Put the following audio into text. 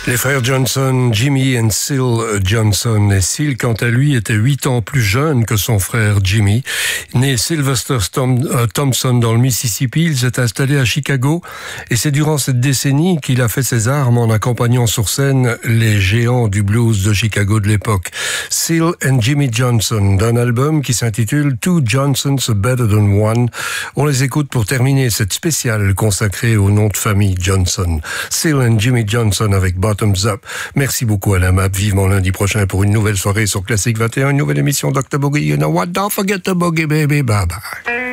Les frères Johnson, Jimmy et Syl Johnson. Et Syl, quant à lui, était 8 ans plus jeune que son frère Jimmy. Né Sylvester Thompson dans le Mississippi, il s'est installé à Chicago et c'est durant cette décennie qu'il a fait ses armes en accompagnant sur scène les géants du blues de Chicago de l'époque. Syl and Jimmy Johnson, d'un album qui s'intitule Two Johnsons Are Better Than One. On les écoute pour terminer cette spéciale consacrée au nom de famille Johnson. Syl and Jimmy Johnson avec Bottoms Up. Merci beaucoup Alain Mapp. Vivement lundi prochain pour une nouvelle soirée sur Classique 21, une nouvelle émission Dr. Boogie. You know what? Don't forget the boogie, baby. Bye bye.